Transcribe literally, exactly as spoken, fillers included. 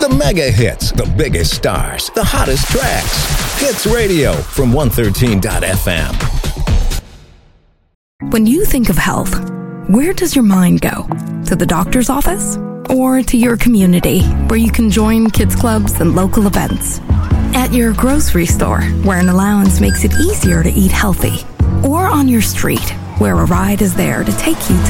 The mega hits, the biggest stars, the hottest tracks. Hits Radio from one thirteen dot f m. When you think of health, where does your mind go? To the doctor's office? Or to your community, where you can join kids clubs and local events? At your grocery store, where an allowance makes it easier to eat healthy? Or on your street, where a ride is there to take you to